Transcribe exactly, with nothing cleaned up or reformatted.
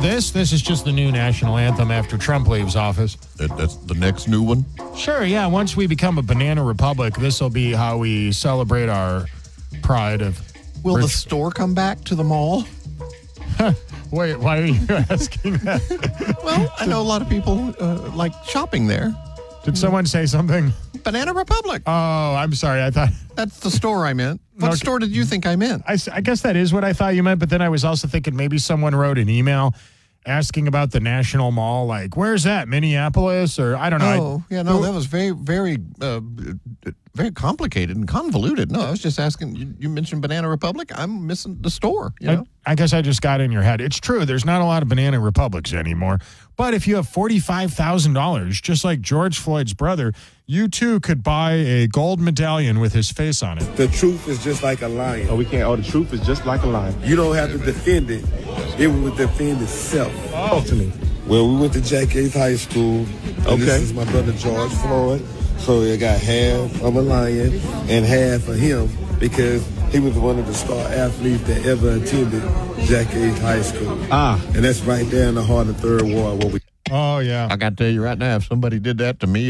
this? This is just the new national anthem after Trump leaves office. That, that's the next new one? Sure, yeah. Once we become a banana republic, this will be how we celebrate our pride of... Will rich- the store come back to the mall? Wait, why are you asking that? Well, I know a lot of people uh, like shopping there. Did someone say something? Banana Republic. Oh, I'm sorry. I thought... That's the store I meant. What Okay. store did you think I meant? I, s- I guess that is what I thought you meant, but then I was also thinking maybe someone wrote an email asking about the National Mall, like, where's that, Minneapolis? Or I don't know. Oh, yeah, no, that was very, very, uh, very complicated and convoluted. No, I was just asking, you, you mentioned Banana Republic. I'm missing the store, you I, know? I guess I just got in your head. It's true. There's not a lot of Banana Republics anymore. But if you have forty-five thousand dollars, just like George Floyd's brother, you too could buy a gold medallion with his face on it. The truth is just like a lion. Oh, we can't. Oh, the truth is just like a lion. You don't have to defend it. It will defend itself. Talk to me. Well, we went to Jack Yates High School. And Okay. This is my brother George Floyd. So I got half of a lion and half of him because he was one of the star athletes that ever attended Jack Yates High School. Ah. And that's right there in the heart of Third Ward where we Oh, yeah. I got to tell you right now, if somebody did that to me,